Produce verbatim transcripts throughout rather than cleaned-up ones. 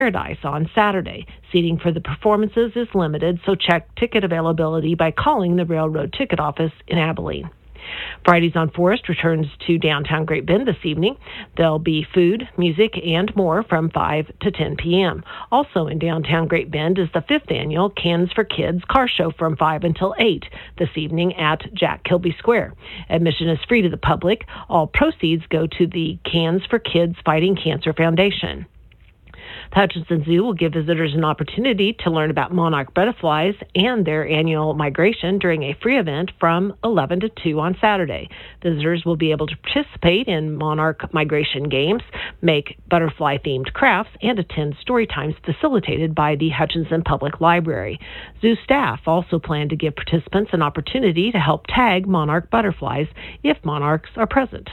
Paradise on Saturday. Seating for the performances is limited, so check ticket availability by calling the Railroad Ticket Office in Abilene. Fridays on Forest returns to downtown Great Bend this evening. There'll be food, music, and more from five to ten p.m. Also in downtown Great Bend is the fifth annual Cans for Kids car show from five until eight this evening at Jack Kilby Square. Admission is free to the public. All proceeds go to the Cans for Kids Fighting Cancer Foundation. The Hutchinson Zoo will give visitors an opportunity to learn about monarch butterflies and their annual migration during a free event from eleven to two on Saturday. Visitors will be able to participate in monarch migration games, make butterfly-themed crafts, and attend story times facilitated by the Hutchinson Public Library. Zoo staff also plan to give participants an opportunity to help tag monarch butterflies if monarchs are present.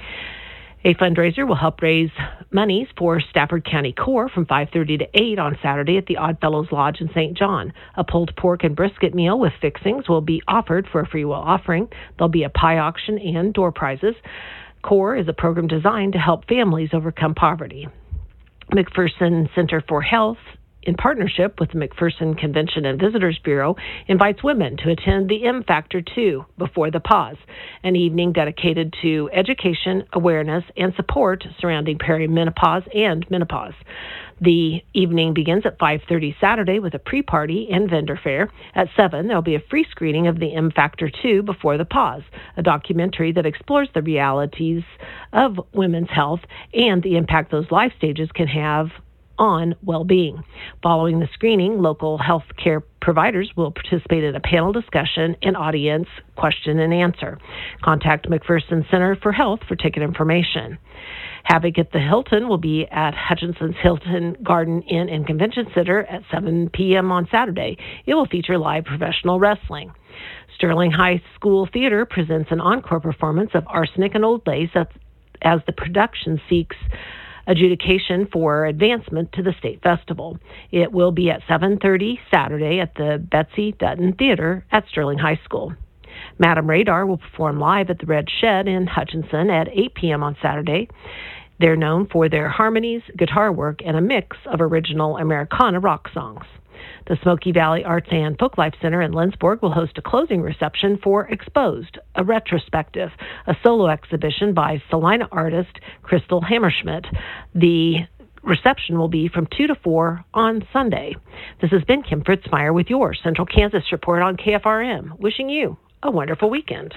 A fundraiser will help raise monies for Stafford County Corps from five thirty to eight on Saturday at the Oddfellows Lodge in Saint John. A pulled pork and brisket meal with fixings will be offered for a free will offering. There'll be a pie auction and door prizes. Corps is a program designed to help families overcome poverty. McPherson Center for Health, in partnership with the McPherson Convention and Visitors Bureau, invites women to attend the M Factor two Before the Pause, an evening dedicated to education, awareness, and support surrounding perimenopause and menopause. The evening begins at five thirty Saturday with a pre-party and vendor fair. At seven, there will be a free screening of the M Factor two Before the Pause, a documentary that explores the realities of women's health and the impact those life stages can have on well-being. Following the screening, local health care providers will participate in a panel discussion and audience question and answer. Contact McPherson Center for Health for ticket information. Havoc at the Hilton will be at Hutchinson's Hilton Garden Inn and Convention Center at seven p.m. on Saturday. It will feature live professional wrestling. Sterling High School Theater presents an encore performance of Arsenic and Old Lace as the production seeks adjudication for advancement to the state festival. It will be at seven thirty Saturday at the Betsy Dutton Theater at Sterling High School. Madam Radar will perform live at the Red Shed in Hutchinson at eight p.m. on Saturday. They're known for their harmonies, guitar work, and a mix of original Americana rock songs. The Smoky Valley Arts and Folklife Center in Lindsborg will host a closing reception for Exposed, a retrospective, a solo exhibition by Salina artist Crystal Hammerschmidt. The reception will be from two to four on Sunday. This has been Kim Fritzmeyer with your Central Kansas Report on K F R M, wishing you a wonderful weekend.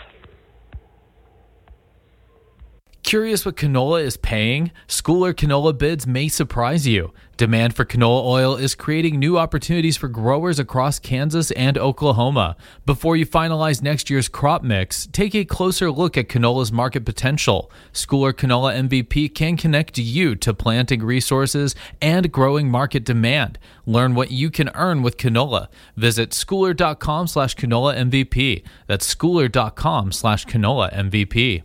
Curious what canola is paying? Schooler canola bids may surprise you. Demand for canola oil is creating new opportunities for growers across Kansas and Oklahoma. Before you finalize next year's crop mix, take a closer look at canola's market potential. Schooler Canola M V P can connect you to planting resources and growing market demand. Learn what you can earn with canola. Visit schooler.com slash canola MVP. That's schooler.com slash canola MVP.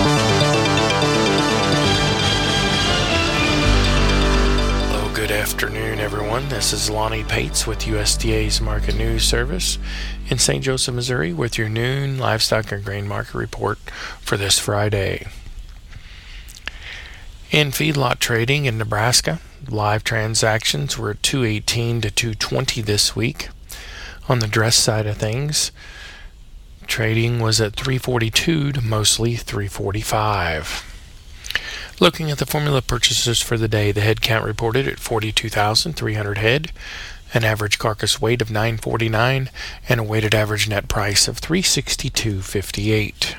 Good afternoon, everyone. This is Lonnie Pates with U S D A's Market News Service in Saint Joseph, Missouri, with your noon livestock and grain market report for this Friday. In feedlot trading in Nebraska, live transactions were at two eighteen to two twenty this week. On the dress side of things, trading was at three forty-two to mostly three forty-five. Looking at the formula purchases for the day, the head count reported at forty-two thousand three hundred head, an average carcass weight of nine forty-nine, and a weighted average net price of three sixty-two fifty-eight.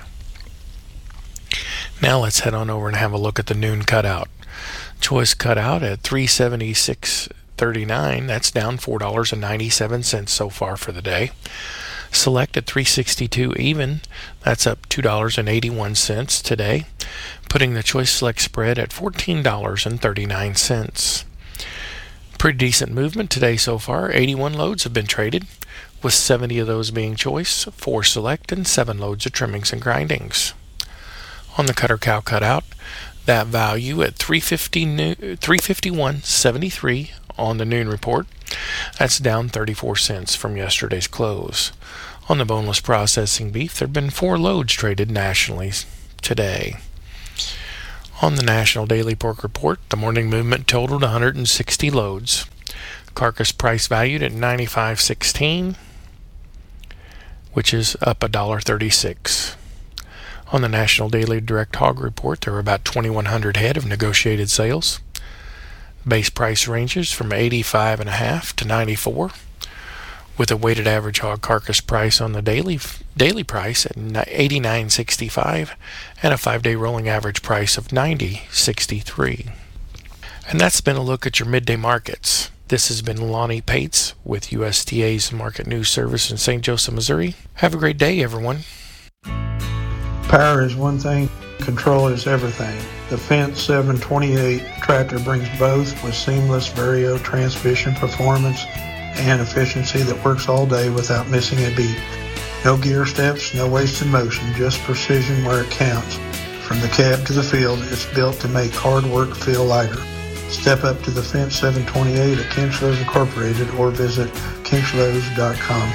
Now let's head on over and have a look at the noon cutout. Choice cutout at three seventy-six thirty-nine, that's down four dollars and ninety-seven cents so far for the day. Select at three sixty-two even, that's up two dollars and eighty-one cents today, putting the choice select spread at fourteen dollars and thirty-nine cents. Pretty decent movement today so far. eighty-one loads have been traded, with seventy of those being choice, four select, and seven loads of trimmings and grindings. On the cutter cow cutout, that value at three fifty-one seventy-three on the noon report. That's down thirty-four cents from yesterday's close. On the boneless processing beef, there have been four loads traded nationally today. On the National Daily Pork Report, the morning movement totaled one hundred sixty loads. Carcass price valued at ninety-five sixteen, which is up one dollar thirty-six. On the National Daily Direct Hog Report, there were about twenty-one hundred head of negotiated sales. Base price ranges from eighty-five and a half to ninety-four, with a weighted average hog carcass price on the daily daily price at eighty-nine sixty-five and a five-day rolling average price of ninety sixty-three. And that's been a look at your midday markets. This has been Lonnie Pates with U S D A's Market News Service in Saint Joseph, Missouri. Have a great day, everyone. Power is one thing, control is everything. The Fendt seven twenty-eight tractor brings both with seamless Vario transmission performance and efficiency that works all day without missing a beat. No gear steps, no wasted motion, just precision where it counts. From the cab to the field, it's built to make hard work feel lighter. Step up to the Fendt seven twenty-eight at Kinchlows Incorporated or visit kinchlows dot com.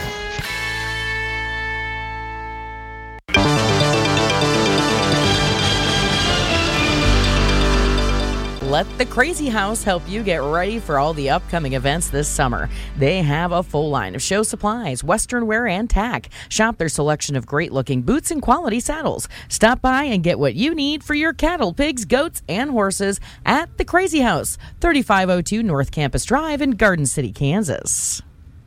Let the Crazy House help you get ready for all the upcoming events this summer. They have a full line of show supplies, western wear, and tack. Shop their selection of great-looking boots and quality saddles. Stop by and get what you need for your cattle, pigs, goats, and horses at the Crazy House, thirty-five oh two North Campus Drive in Garden City, Kansas.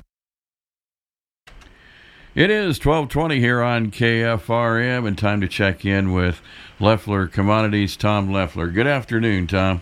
It is twelve twenty here on K F R M, and time to check in with Leffler Commodities, Tom Leffler. Good afternoon, Tom.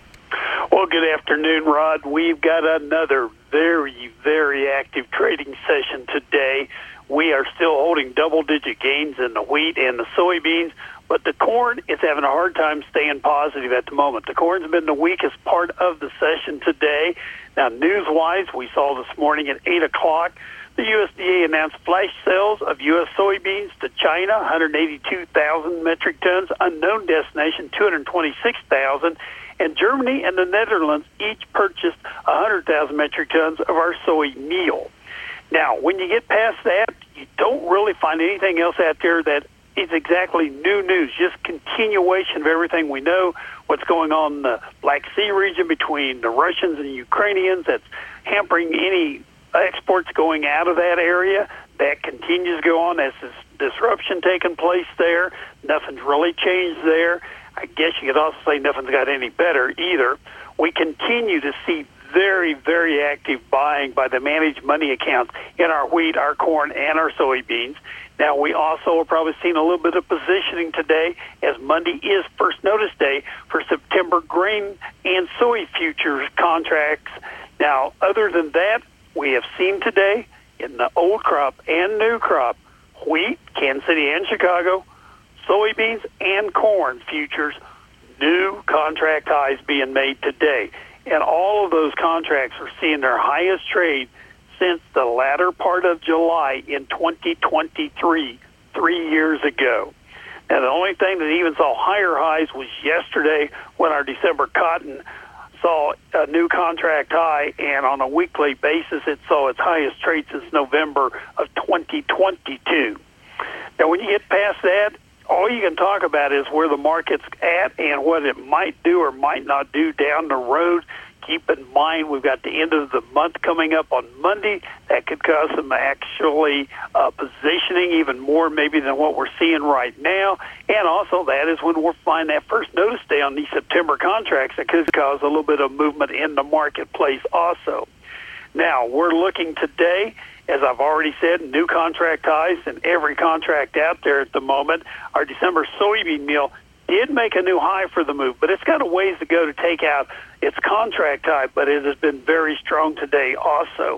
Well, good afternoon, Rod. We've got another very, very active trading session today. We are still holding double-digit gains in the wheat and the soybeans, but the corn is having a hard time staying positive at the moment. The corn's been the weakest part of the session today. Now, news-wise, we saw this morning at eight o'clock, the U S D A announced flash sales of U S soybeans to China, one hundred eighty-two thousand metric tons, unknown destination, two hundred twenty-six thousand, and Germany and the Netherlands each purchased one hundred thousand metric tons of our soy meal. Now, when you get past that, you don't really find anything else out there that is exactly new news, just continuation of everything we know, what's going on in the Black Sea region between the Russians and the Ukrainians that's hampering any exports going out of that area. That continues to go on. There's this disruption taking place there. Nothing's really changed there. I guess you could also say nothing's got any better either. We continue to see very, very active buying by the managed money accounts in our wheat, our corn, and our soybeans. Now, we also are probably seeing a little bit of positioning today as Monday is first notice day for September grain and soy futures contracts. Now, other than that, we have seen today in the old crop and new crop, wheat, Kansas City and Chicago, soybeans and corn futures, new contract highs being made today. And all of those contracts are seeing their highest trade since the latter part of July in twenty twenty-three, three years ago. Now, the only thing that even saw higher highs was yesterday when our December cotton saw a new contract high, and on a weekly basis, it saw its highest trade since November of twenty twenty-two. Now, when you get past that, all you can talk about is where the market's at and what it might do or might not do down the road. Keep in mind, we've got the end of the month coming up on Monday. That could cause some actually uh, positioning even more maybe than what we're seeing right now. And also that is when we'll find that first notice day on these September contracts that could cause a little bit of movement in the marketplace also. Now, we're looking today, as I've already said, new contract highs in every contract out there at the moment. Our December soybean meal did make a new high for the move, but it's got a ways to go to take out its contract high, but it has been very strong today also.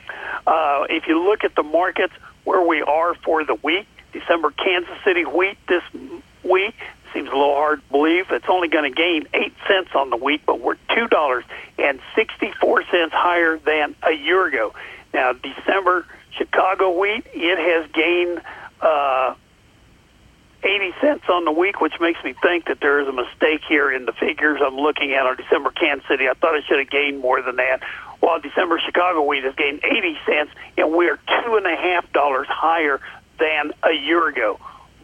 Uh, if you look at the markets where we are for the week, December Kansas City wheat this week seems a little hard to believe. It's only going to gain eight cents on the week, but we're two dollars and sixty-four cents higher than a year ago. Now, December Chicago wheat, it has gained uh, eighty cents on the week, which makes me think that there is a mistake here in the figures I'm looking at on December Kansas City. I thought it should have gained more than that. While December Chicago wheat has gained eighty cents, and we are two and a half dollars higher than a year ago.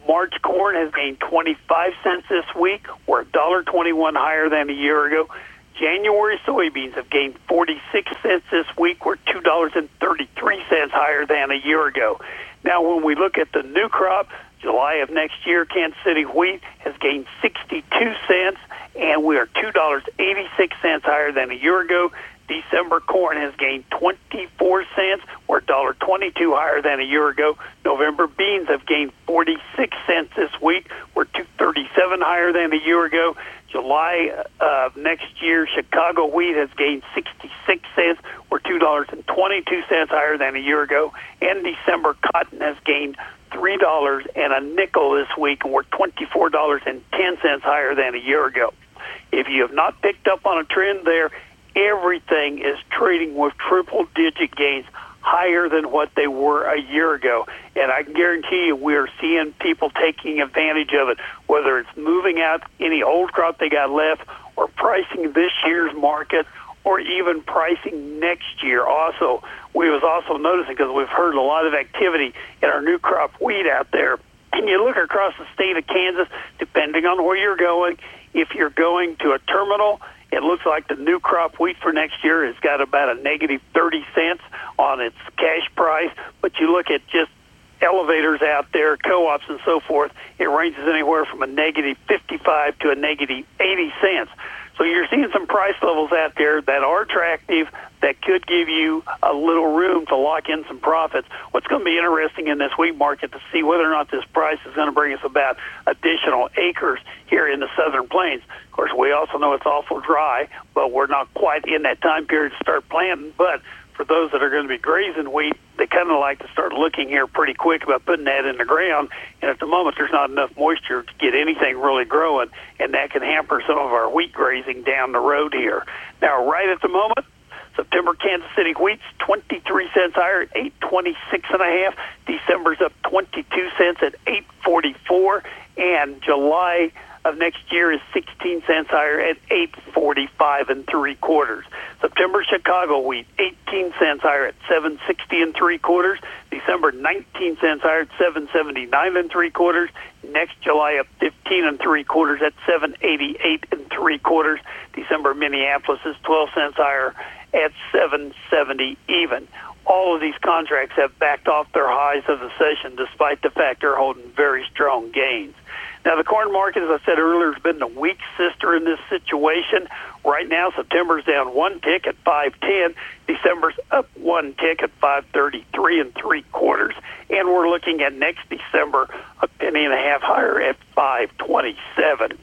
March corn has gained twenty-five cents this week. We're one dollar twenty-one higher than a year ago. January soybeans have gained forty-six cents this week. We're two dollars and thirty-three cents higher than a year ago. Now, when we look at the new crop, July of next year, Kansas City wheat has gained sixty-two cents, and we are two dollars and eighty-six cents higher than a year ago. December corn has gained twenty-four cents. We're one dollar twenty-two higher than a year ago. November beans have gained forty-six cents this week. We're two dollars and thirty-seven cents higher than a year ago. July of next year, Chicago wheat has gained sixty-six cents. We're two dollars and twenty-two cents higher than a year ago. And December cotton has gained three dollars and a nickel this week, and we're twenty-four dollars and ten cents higher than a year ago. If you have not picked up on a trend there, everything is trading with triple-digit gains higher than what they were a year ago. And I can guarantee you we're seeing people taking advantage of it, whether it's moving out any old crop they got left or pricing this year's market or even pricing next year. Also, we was also noticing, because we've heard a lot of activity in our new crop wheat out there, and you look across the state of Kansas, depending on where you're going, if you're going to a terminal, it looks like the new crop wheat for next year has got about a negative thirty cents on its cash price. But you look at just elevators out there, co-ops and so forth, it ranges anywhere from a negative fifty-five to a negative eighty cents. So you're seeing some price levels out there that are attractive, that could give you a little room to lock in some profits. What's going to be interesting in this wheat market to see whether or not this price is going to bring us about additional acres here in the Southern Plains. Of course, we also know it's awful dry, but we're not quite in that time period to start planting. But for those that are going to be grazing wheat, they kind of like to start looking here pretty quick about putting that in the ground. And at the moment, there's not enough moisture to get anything really growing, and that can hamper some of our wheat grazing down the road here. Now, right at the moment, September Kansas City wheat's twenty-three cents higher at eight twenty-six and a half. December's up twenty-two cents at eight forty-four, and July of next year is sixteen cents higher at eight forty-five and three quarters. September Chicago wheat eighteen cents higher at seven sixty and three quarters. December nineteen cents higher at seven seventy-nine and three quarters. Next July up fifteen and three quarters at seven eighty-eight and three quarters. December Minneapolis is twelve cents higher at seven seventy even. All of these contracts have backed off their highs of the session, despite the fact they're holding very strong gains. Now, the corn market, as I said earlier, has been the weak sister in this situation. Right now, September's down one tick at five ten. December's up one tick at five thirty-three and three quarters. And we're looking at next December a penny and a half higher at five twenty-seven.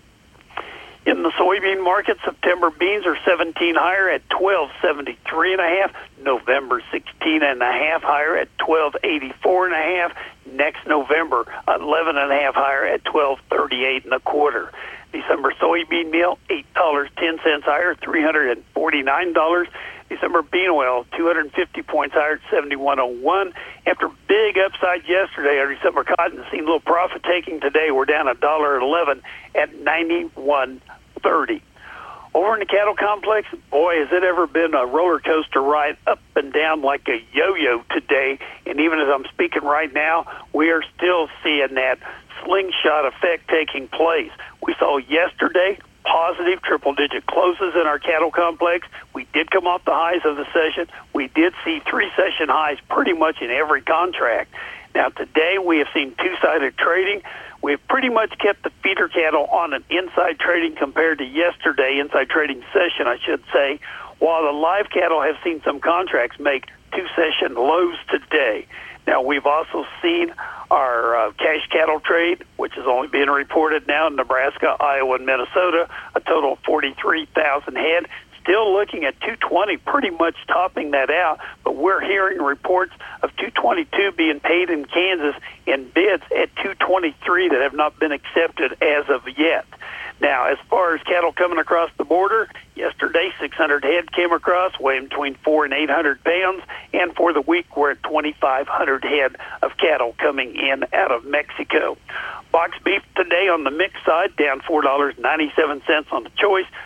In the soybean market, September beans are seventeen higher at twelve seventy-three and a half. November sixteen and a half higher at twelve eighty-four and a half. Next November, eleven and a half higher at twelve thirty-eight and a quarter. December soybean meal, eight dollars and ten cents higher, three hundred forty-nine dollars. December bean oil, two hundred fifty points higher at seventy-one oh one. After big upside yesterday, our December cotton seen a little profit taking today. We're down one dollar and eleven cents at ninety-one thirty. Over in the cattle complex, boy, has it ever been a roller coaster ride up and down like a yo-yo today. And even as I'm speaking right now, we are still seeing that slingshot effect taking place. We saw yesterday positive triple-digit closes in our cattle complex. We did come off the highs of the session. We did see three session highs pretty much in every contract. Now, today we have seen two-sided trading. We've pretty much kept the feeder cattle on an inside trading compared to yesterday, inside trading session, I should say, while the live cattle have seen some contracts make two-session lows today. Now, we've also seen our uh, cash cattle trade, which is only being reported now in Nebraska, Iowa, and Minnesota, a total of forty-three thousand head. Still looking at two twenty, pretty much topping that out, but we're hearing reports of two twenty-two being paid in Kansas in bids at two twenty-three that have not been accepted as of yet. Now, as far as cattle coming across the border, yesterday six hundred head came across, weighing between four and eight hundred pounds, and for the week we're at twenty-five hundred head of cattle coming in out of Mexico. Box beef today on the mixed side, down four dollars and ninety-seven cents on the choice, up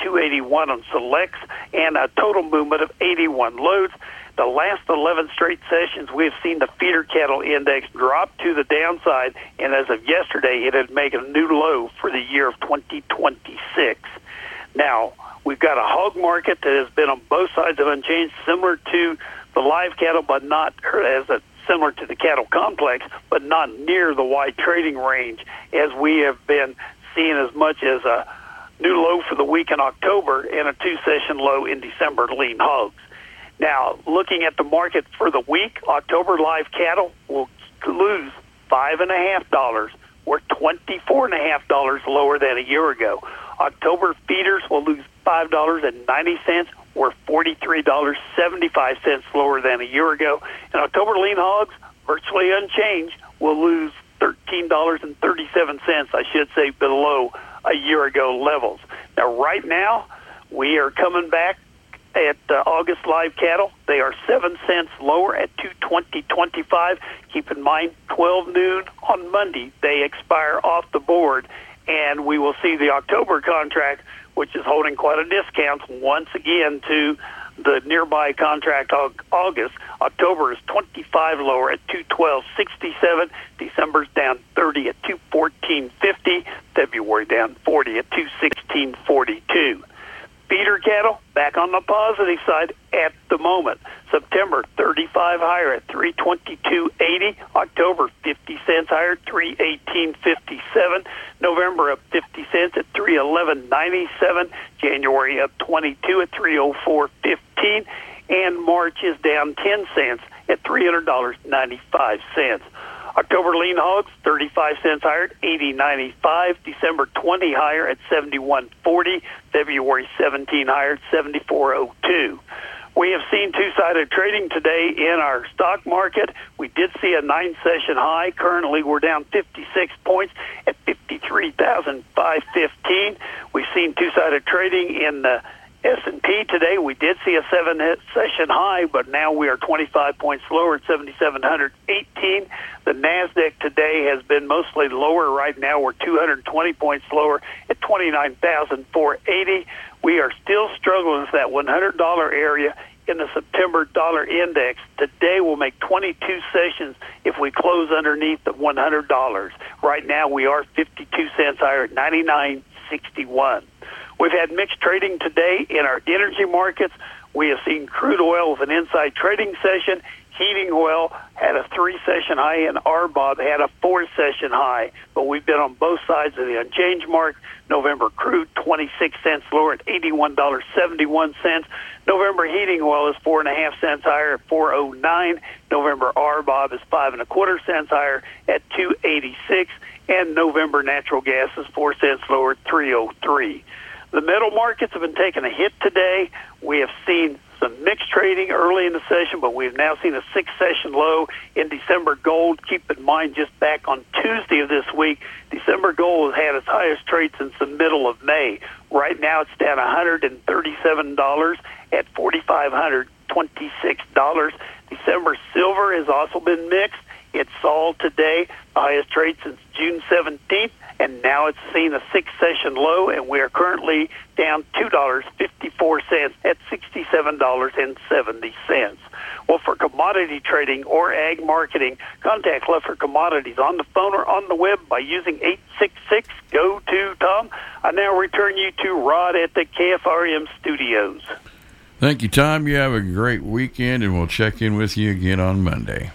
two eighty-one on selects, and a total movement of eighty-one loads. The last eleven straight sessions, we have seen the feeder cattle index drop to the downside, and as of yesterday, it had made a new low for the year of twenty twenty-six. Now, we've got a hog market that has been on both sides of unchanged, similar to the live cattle, but not as a similar to the cattle complex, but not near the wide trading range, as we have been seeing as much as a new low for the week in October and a two-session low in December lean hogs. Now, looking at the market for the week, October live cattle will lose five and a half dollars, or twenty-four and a half dollars lower than a year ago. October feeders will lose five dollars and ninety cents, or forty-three dollars and seventy-five cents lower than a year ago. And October lean hogs, virtually unchanged, will lose thirteen dollars and thirty-seven cents, I should say, below a year ago levels. Now, right now, we are coming back at uh, August live cattle. They are seven cents lower at two twenty twenty-five. Keep in mind, twelve noon on Monday, they expire off the board, and we will see the October contract, which is holding quite a discount once again to the nearby contract of August. October is twenty-five lower at two twelve sixty-seven. December's down thirty at two fourteen fifty. February down forty at two sixteen forty-two. Feeder cattle back on the positive side at the moment. September thirty-five higher at three twenty-two eighty. October fifty cents higher at three eighteen fifty-seven. November up fifty cents at three eleven ninety-seven. January up twenty-two at three oh four fifteen. And March is down ten cents at three hundred dollars and ninety-five cents. October lean hogs, thirty-five cents higher at eighty ninety-five. December twenty higher at seventy-one forty. February seventeen higher at seventy-four oh two. We have seen two-sided trading today in our stock market. We did see a nine-session high. Currently, we're down fifty-six points at fifty-three thousand five hundred fifteen. We've seen two-sided trading in the S and P today. We did see a seven-session high, but now we are twenty-five points lower at seven thousand seven hundred eighteen. The NASDAQ today has been mostly lower. Right now we're two hundred twenty points lower at twenty-nine thousand four hundred eighty. We are still struggling with that one hundred dollar area in the September dollar index. Today we'll make twenty-two sessions if we close underneath the one hundred dollars. Right now we are fifty-two cents higher at ninety-nine sixty-one. We've had mixed trading today in our energy markets. We have seen crude oil with an inside trading session. Heating oil had a three-session high, and R B O B had a four-session high. But we've been on both sides of the unchanged mark. November crude, twenty-six cents lower at eighty-one dollars and seventy-one cents. November heating oil is four and a half cents higher at four oh nine. November R B O B is five and a quarter cents higher at two eighty-six. And November natural gas is four cents lower at three oh three. The metal markets have been taking a hit today. We have seen some mixed trading early in the session, but we've now seen a six-session low in December gold. Keep in mind, just back on Tuesday of this week, December gold has had its highest trade since the middle of May. Right now it's down one hundred thirty-seven dollars at four thousand five hundred twenty-six dollars. December silver has also been mixed. It saw today the highest trade since June seventeenth, and now it's seen a six-session low, and we are currently down two dollars and fifty-four cents at sixty-seven dollars and seventy cents. Well, for commodity trading or ag marketing, contact Leffler Commodities on the phone or on the web by using eight six six, G O two, Tom. I now return you to Rod at the K F R M studios. Thank you, Tom. You have a great weekend, and we'll check in with you again on Monday.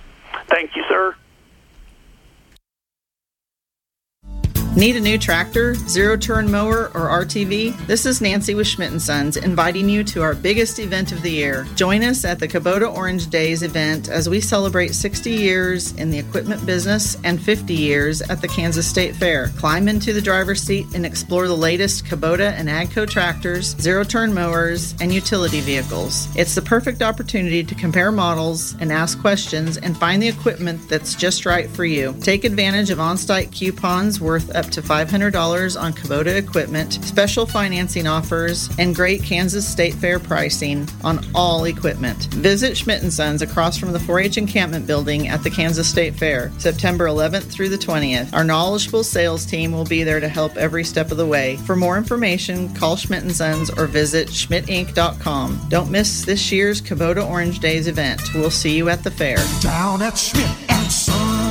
Thank you, sir. Need a new tractor, zero-turn mower, or R T V? This is Nancy with Schmidt and Sons inviting you to our biggest event of the year. Join us at the Kubota Orange Days event as we celebrate sixty years in the equipment business and fifty years at the Kansas State Fair. Climb into the driver's seat and explore the latest Kubota and AGCO tractors, zero-turn mowers, and utility vehicles. It's the perfect opportunity to compare models and ask questions and find the equipment that's just right for you. Take advantage of on-site coupons worth up up to five hundred dollars on Kubota equipment, special financing offers, and great Kansas State Fair pricing on all equipment. Visit Schmidt and Sons across from the four H encampment building at the Kansas State Fair, September eleventh through the twentieth. Our knowledgeable sales team will be there to help every step of the way. For more information, call Schmidt and Sons or visit schmidt inc dot com. Don't miss this year's Kubota Orange Days event. We'll see you at the fair. Down at Schmidt and Sons.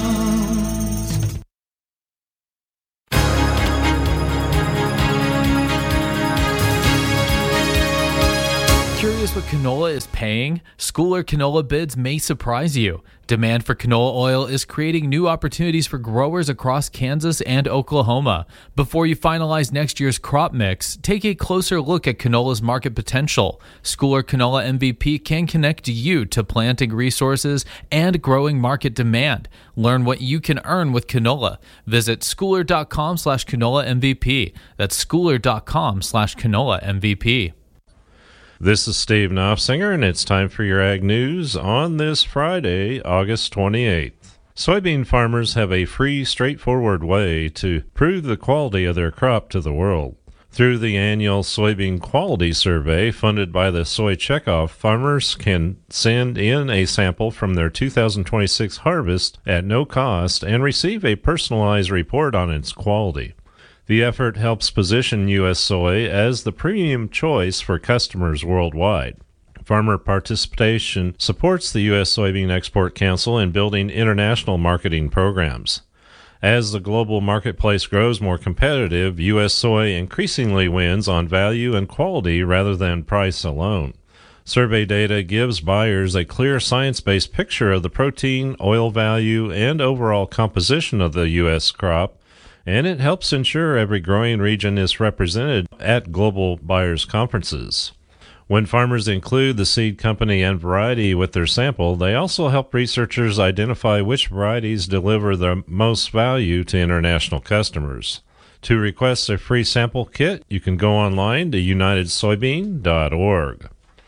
Curious what canola is paying? Schooler canola bids may surprise you. Demand for canola oil is creating new opportunities for growers across Kansas and Oklahoma. Before you finalize next year's crop mix, take a closer look at canola's market potential. Schooler Canola M V P can connect you to planting resources and growing market demand. Learn what you can earn with canola. Visit schooler.com slash canola MVP. That's schooler.com slash canola MVP. This is Steve Knopfsinger, and it's time for your Ag News on this Friday, August twenty-eighth. Soybean farmers have a free, straightforward way to prove the quality of their crop to the world. Through the annual Soybean Quality Survey funded by the Soy Checkoff, farmers can send in a sample from their two thousand twenty-six harvest at no cost and receive a personalized report on its quality. The effort helps position U S soy as the premium choice for customers worldwide. Farmer participation supports the U S Soybean Export Council in building international marketing programs. As the global marketplace grows more competitive, U S soy increasingly wins on value and quality rather than price alone. Survey data gives buyers a clear science-based picture of the protein, oil value, and overall composition of the U S crop, and it helps ensure every growing region is represented at global buyers' conferences. When farmers include the seed company and variety with their sample, they also help researchers identify which varieties deliver the most value to international customers. To request a free sample kit, you can go online to united soybean dot org.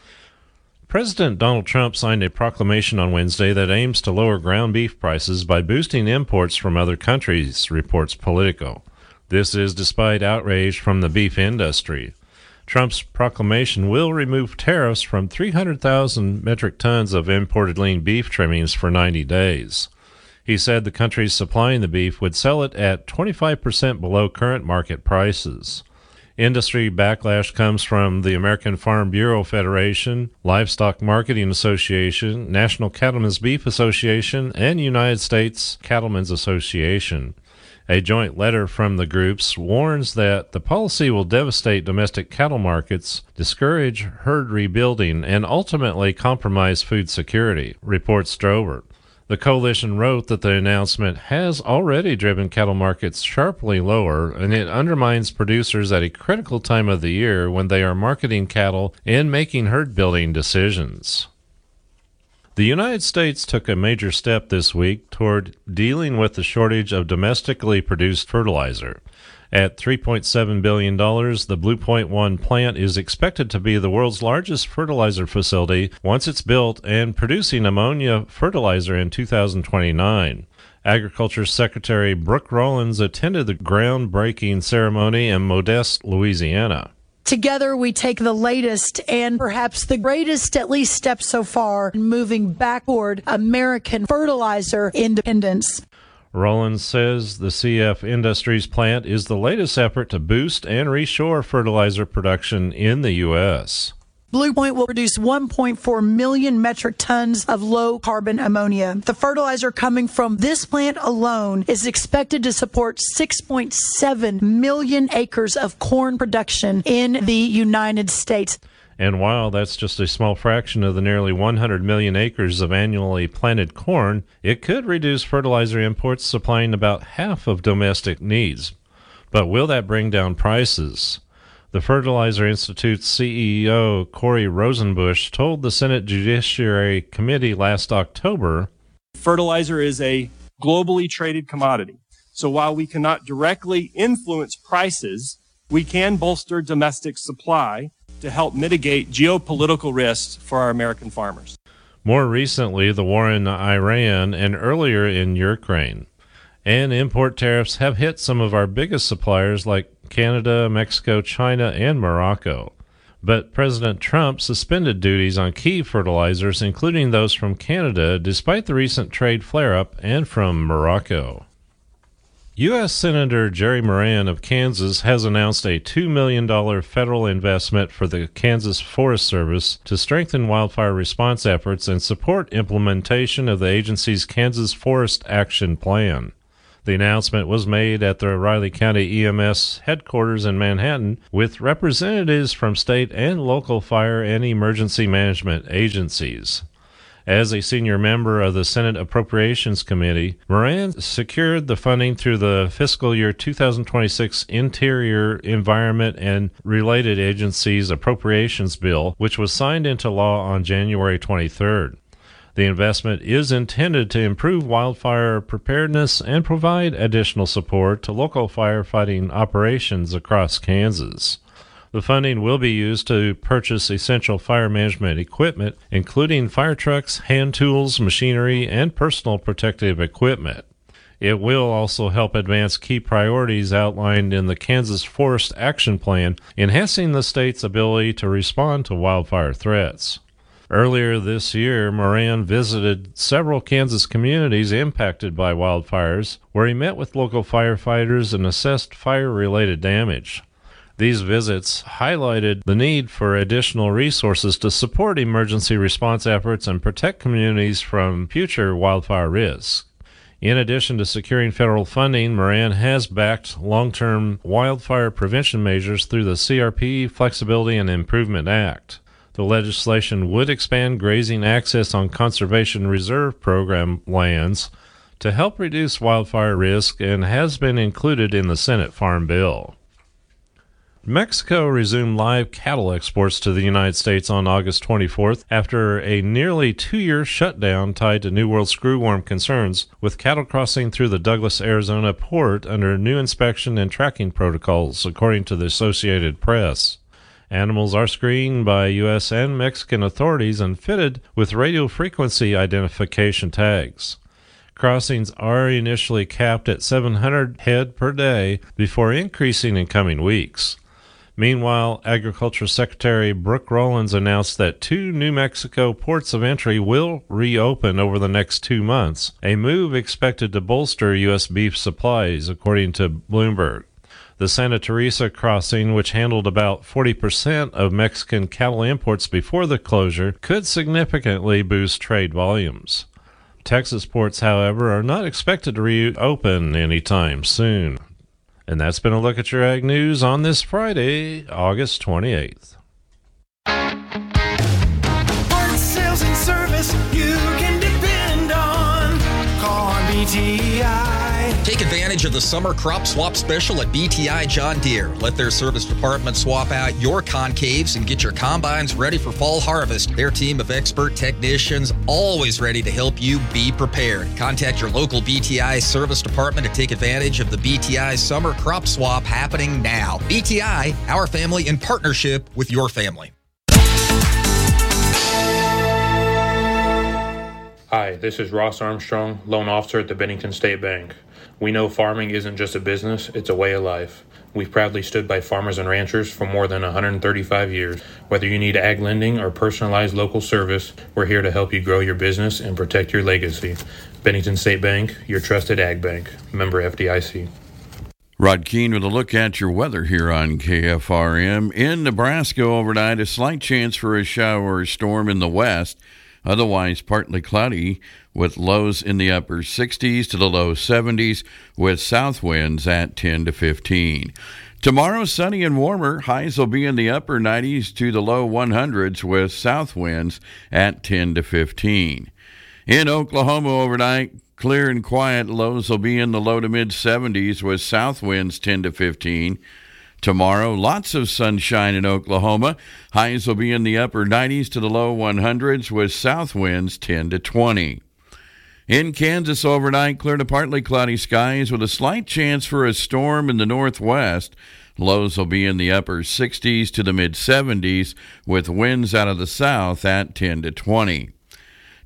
President Donald Trump signed a proclamation on Wednesday that aims to lower ground beef prices by boosting imports from other countries, reports Politico. This is despite outrage from the beef industry. Trump's proclamation will remove tariffs from three hundred thousand metric tons of imported lean beef trimmings for ninety days. He said the countries supplying the beef would sell it at twenty-five percent below current market prices. Industry backlash comes from the American Farm Bureau Federation, Livestock Marketing Association, National Cattlemen's Beef Association, and United States Cattlemen's Association. A joint letter from the groups warns that the policy will devastate domestic cattle markets, discourage herd rebuilding, and ultimately compromise food security, reports Drover. The coalition wrote that the announcement has already driven cattle markets sharply lower, and it undermines producers at a critical time of the year when they are marketing cattle and making herd building decisions. The United States took a major step this week toward dealing with the shortage of domestically produced fertilizer. At three point seven billion dollars, the Blue Point one plant is expected to be the world's largest fertilizer facility once it's built and producing ammonia fertilizer in two thousand twenty-nine. Agriculture Secretary Brooke Rollins attended the groundbreaking ceremony in Modeste, Louisiana. Together, we take the latest and perhaps the greatest, at least, step so far in moving backward American fertilizer independence. Rollins says the C F Industries plant is the latest effort to boost and reshore fertilizer production in the U S. Blue Point will produce one point four million metric tons of low-carbon ammonia. The fertilizer coming from this plant alone is expected to support six point seven million acres of corn production in the United States. And while that's just a small fraction of the nearly one hundred million acres of annually planted corn, it could reduce fertilizer imports supplying about half of domestic needs. But will that bring down prices? The Fertilizer Institute's C E O, Corey Rosenbusch, told the Senate Judiciary Committee last October, fertilizer is a globally traded commodity. So while we cannot directly influence prices, we can bolster domestic supply to help mitigate geopolitical risks for our American farmers. More recently, the war in Iran and earlier in Ukraine. And import tariffs have hit some of our biggest suppliers like Canada, Mexico, China, and Morocco. But President Trump suspended duties on key fertilizers, including those from Canada, despite the recent trade flare-up, and from Morocco. U S Senator Jerry Moran of Kansas has announced a two million dollars federal investment for the Kansas Forest Service to strengthen wildfire response efforts and support implementation of the agency's Kansas Forest Action Plan. The announcement was made at the Riley County E M S headquarters in Manhattan with representatives from state and local fire and emergency management agencies. As a senior member of the Senate Appropriations Committee, Moran secured the funding through the fiscal year two thousand twenty-six Interior, Environment, and Related Agencies Appropriations Bill, which was signed into law on January twenty-third. The investment is intended to improve wildfire preparedness and provide additional support to local firefighting operations across Kansas. The funding will be used to purchase essential fire management equipment, including fire trucks, hand tools, machinery, and personal protective equipment. It will also help advance key priorities outlined in the Kansas Forest Action Plan, enhancing the state's ability to respond to wildfire threats. Earlier this year, Moran visited several Kansas communities impacted by wildfires, where he met with local firefighters and assessed fire-related damage. These visits highlighted the need for additional resources to support emergency response efforts and protect communities from future wildfire risks. In addition to securing federal funding, Moran has backed long-term wildfire prevention measures through the C R P Flexibility and Improvement Act. The legislation would expand grazing access on Conservation Reserve Program lands to help reduce wildfire risk and has been included in the Senate Farm Bill. Mexico resumed live cattle exports to the United States on August twenty-fourth after a nearly two-year shutdown tied to New World screwworm concerns, with cattle crossing through the Douglas, Arizona port under new inspection and tracking protocols, according to the Associated Press. Animals are screened by U S and Mexican authorities and fitted with radio frequency identification tags. Crossings are initially capped at seven hundred head per day before increasing in coming weeks. Meanwhile, Agriculture Secretary Brooke Rollins announced that two New Mexico ports of entry will reopen over the next two months, a move expected to bolster U S beef supplies, according to Bloomberg. The Santa Teresa crossing, which handled about forty percent of Mexican cattle imports before the closure, could significantly boost trade volumes. Texas ports, however, are not expected to reopen anytime soon. And that's been a look at your Ag News on this Friday, August twenty-eighth. Parts, sales, and service you can depend on. Call on B T I. Take advantage of the summer crop swap special at B T I John Deere. Let their service department swap out your concaves and get your combines ready for fall harvest. Their team of expert technicians always ready to help you be prepared. Contact your local B T I service department to take advantage of the B T I summer crop swap happening now. B T I, our family in partnership with your family. Hi, this is Ross Armstrong, loan officer at the Bennington State Bank. We know farming isn't just a business, it's a way of life. We've proudly stood by farmers and ranchers for more than one hundred thirty-five years. Whether you need ag lending or personalized local service, we're here to help you grow your business and protect your legacy. Bennington State Bank, your trusted ag bank. Member F D I C. Rod Keene with a look at your weather here on K F R M. In Nebraska overnight, a slight chance for a shower or storm in the west. Otherwise, partly cloudy with lows in the upper sixties to the low seventies with south winds at ten to fifteen. Tomorrow, sunny and warmer. Highs will be in the upper nineties to the low hundreds with south winds at ten to fifteen. In Oklahoma overnight, clear and quiet. Lows will be in the low to mid seventies with south winds ten to fifteen. Tomorrow, lots of sunshine in Oklahoma. Highs will be in the upper nineties to the low hundreds with south winds ten to twenty. In Kansas overnight, clear to partly cloudy skies with a slight chance for a storm in the northwest. Lows will be in the upper sixties to the mid seventies with winds out of the south at ten to twenty.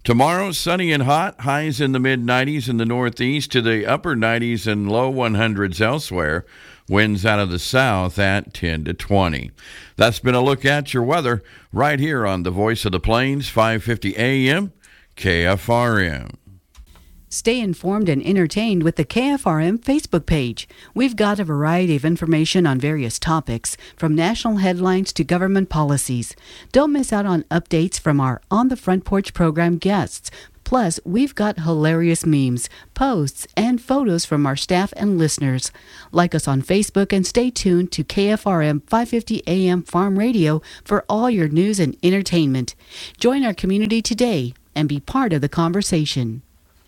Tomorrow, sunny and hot, highs in the mid nineties in the northeast to the upper nineties and low hundreds elsewhere. Winds out of the south at ten to twenty. That's been a look at your weather right here on the Voice of the Plains, five fifty A M, K F R M. Stay informed and entertained with the K F R M Facebook page. We've got a variety of information on various topics, from national headlines to government policies. Don't miss out on updates from our On the Front Porch program guests. Plus, we've got hilarious memes, posts, and photos from our staff and listeners. Like us on Facebook and stay tuned to K F R M five fifty A M Farm Radio for all your news and entertainment. Join our community today and be part of the conversation.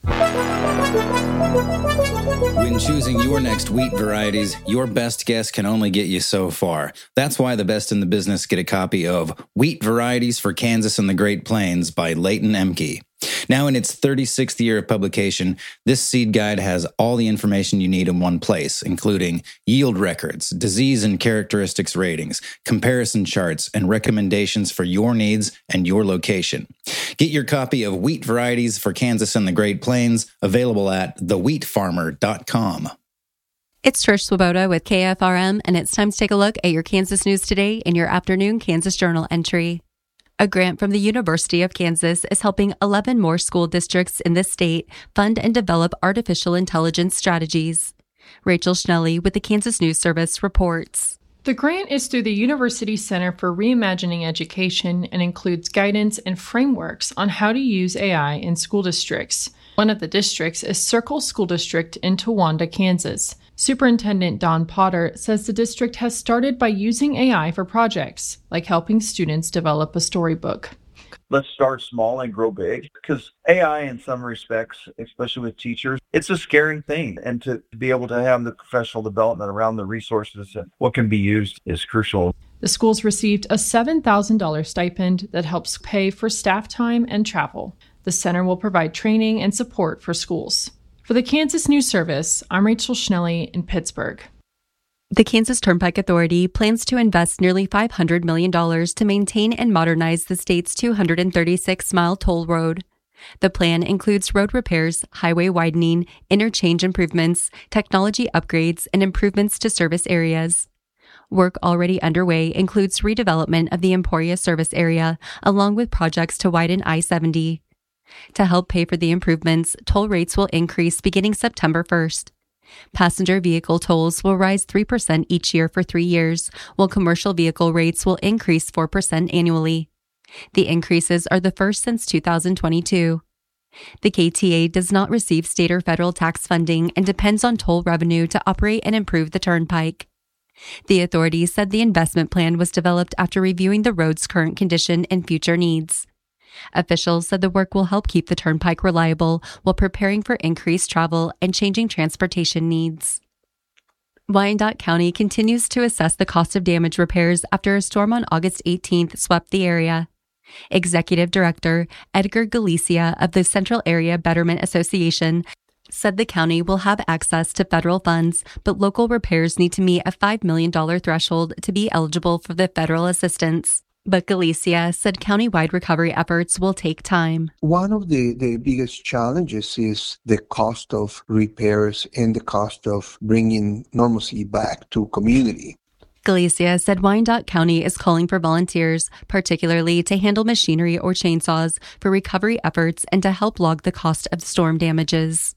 When choosing your next wheat varieties, your best guess can only get you so far. That's why the best in the business get a copy of Wheat Varieties for Kansas and the Great Plains by Leighton Emke. Now in its thirty-sixth year of publication, this seed guide has all the information you need in one place, including yield records, disease and characteristics ratings, comparison charts, and recommendations for your needs and your location. Get your copy of Wheat Varieties for Kansas and the Great Plains, available at the wheat farmer dot com. It's Trish Swoboda with K F R M, and it's time to take a look at your Kansas news today in your afternoon Kansas Journal entry. A grant from the University of Kansas is helping eleven more school districts in this state fund and develop artificial intelligence strategies. Rachel Schnelly with the Kansas News Service reports. The grant is through the University Center for Reimagining Education and includes guidance and frameworks on how to use A I in school districts. One of the districts is Circle School District in Towanda, Kansas. Superintendent Don Potter says the district has started by using A I for projects, like helping students develop a storybook. Let's start small and grow big, because A I in some respects, especially with teachers, it's a scary thing. And to be able to have the professional development around the resources and what can be used is crucial. The schools received a seven thousand dollars stipend that helps pay for staff time and travel. The center will provide training and support for schools. For the Kansas News Service, I'm Rachel Schnelly in Pittsburgh. The Kansas Turnpike Authority plans to invest nearly five hundred million dollars to maintain and modernize the state's two hundred thirty-six mile toll road. The plan includes road repairs, highway widening, interchange improvements, technology upgrades, and improvements to service areas. Work already underway includes redevelopment of the Emporia service area, along with projects to widen I seventy. To help pay for the improvements, toll rates will increase beginning September first. Passenger vehicle tolls will rise three percent each year for three years, while commercial vehicle rates will increase four percent annually. The increases are the first since two thousand twenty-two. The K T A does not receive state or federal tax funding and depends on toll revenue to operate and improve the turnpike. The authority said the investment plan was developed after reviewing the road's current condition and future needs. Officials said the work will help keep the turnpike reliable while preparing for increased travel and changing transportation needs. Wyandotte County continues to assess the cost of damage repairs after a storm on August eighteenth swept the area. Executive Director Edgar Galicia of the Central Area Betterment Association said the county will have access to federal funds, but local repairs need to meet a five million dollars threshold to be eligible for the federal assistance. But Galicia said countywide recovery efforts will take time. One of the, the biggest challenges is the cost of repairs and the cost of bringing normalcy back to community. Galicia said Wyandotte County is calling for volunteers, particularly to handle machinery or chainsaws, for recovery efforts and to help log the cost of storm damages.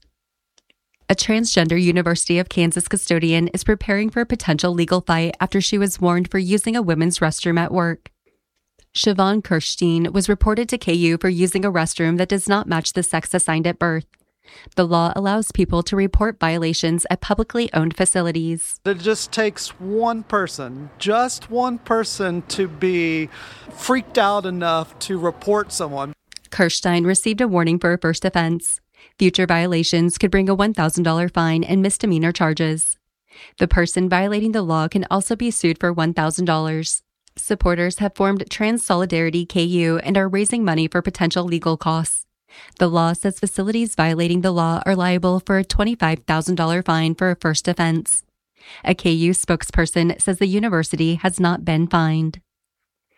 A transgender University of Kansas custodian is preparing for a potential legal fight after she was warned for using a women's restroom at work. Siobhan Kirstein was reported to K U for using a restroom that does not match the sex assigned at birth. The law allows people to report violations at publicly owned facilities. It just takes one person, just one person to be freaked out enough to report someone. Kirstein received a warning for a first offense. Future violations could bring a one thousand dollars fine and misdemeanor charges. The person violating the law can also be sued for one thousand dollars. Supporters have formed Trans Solidarity K U and are raising money for potential legal costs. The law says facilities violating the law are liable for a twenty-five thousand dollars fine for a first offense. A K U spokesperson says the university has not been fined.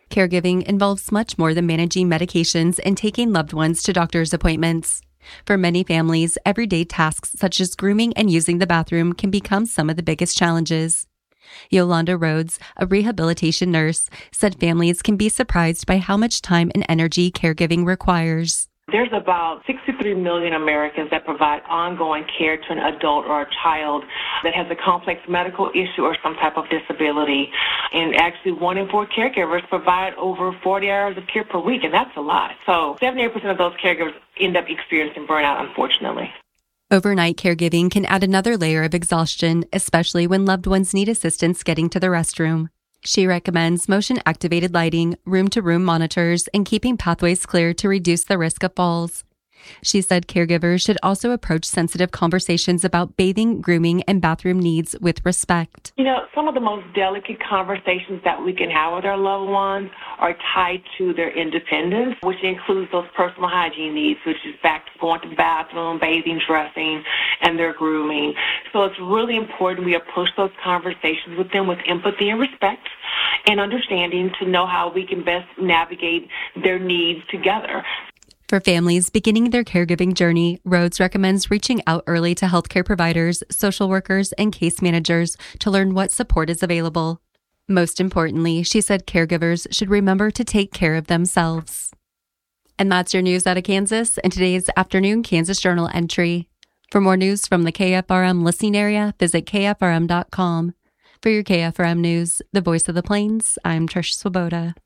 Caregiving involves much more than managing medications and taking loved ones to doctor's appointments. For many families, everyday tasks such as grooming and using the bathroom can become some of the biggest challenges. Yolanda Rhodes, a rehabilitation nurse, said families can be surprised by how much time and energy caregiving requires. There's about sixty-three million Americans that provide ongoing care to an adult or a child that has a complex medical issue or some type of disability. And actually, one in four caregivers provide over forty hours of care per week, and that's a lot. So seventy-eight percent of those caregivers end up experiencing burnout, unfortunately. Overnight caregiving can add another layer of exhaustion, especially when loved ones need assistance getting to the restroom. She recommends motion-activated lighting, room-to-room monitors, and keeping pathways clear to reduce the risk of falls. She said caregivers should also approach sensitive conversations about bathing, grooming, and bathroom needs with respect. You know, some of the most delicate conversations that we can have with our loved ones are tied to their independence, which includes those personal hygiene needs, which is back to going to the bathroom, bathing, dressing, and their grooming. So it's really important we approach those conversations with them with empathy and respect and understanding to know how we can best navigate their needs together. For families beginning their caregiving journey, Rhodes recommends reaching out early to healthcare providers, social workers, and case managers to learn what support is available. Most importantly, she said caregivers should remember to take care of themselves. And that's your news out of Kansas and today's afternoon Kansas Journal entry. For more news from the K F R M listening area, visit K F R M dot com. For your K F R M news, the voice of the Plains, I'm Trish Swoboda.